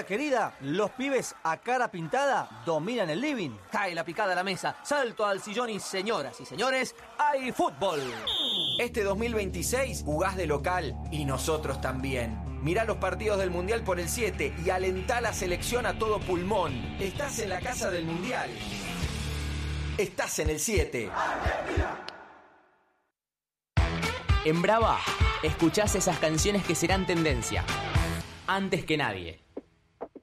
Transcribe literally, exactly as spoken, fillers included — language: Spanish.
querida, los pibes a cara pintada dominan el living. Cae la picada a la mesa, salto al sillón y señoras y señores, hay fútbol. Este dos mil veintiséis jugás de local y nosotros también. Mirá los partidos del Mundial por el siete y alentá la selección a todo pulmón. Estás en la casa del Mundial. Estás en el siete. En Brava, escuchás esas canciones que serán tendencia. Antes que nadie.